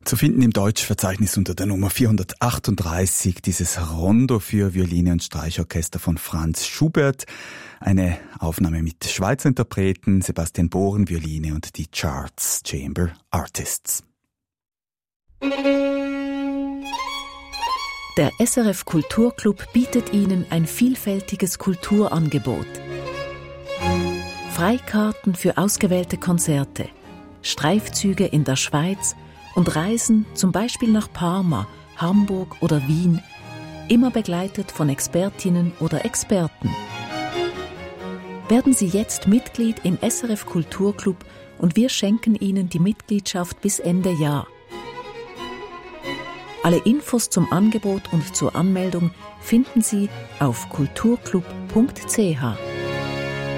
Zu finden im Deutschverzeichnis unter der Nummer 438, dieses Rondo für Violine und Streichorchester von Franz Schubert. Eine Aufnahme mit Schweizer Interpreten, Sebastian Bohren, Violine und die Charts Chamber Artists. Der SRF Kulturclub bietet Ihnen ein vielfältiges Kulturangebot. Freikarten für ausgewählte Konzerte, Streifzüge in der Schweiz und Reisen zum Beispiel nach Parma, Hamburg oder Wien, immer begleitet von Expertinnen oder Experten. Werden Sie jetzt Mitglied im SRF Kulturclub und wir schenken Ihnen die Mitgliedschaft bis Ende Jahr. Alle Infos zum Angebot und zur Anmeldung finden Sie auf kulturclub.ch.